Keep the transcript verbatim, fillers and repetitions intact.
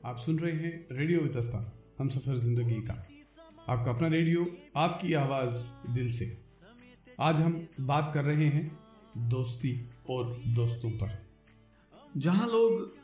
आप सुन रहे हैं रेडियो वितस्ता, हम सफर जिंदगी का, आपका अपना रेडियो, आपकी आवाज दिल से। आज हम बात कर रहे हैं दोस्ती और दोस्तों पर। जहां लोग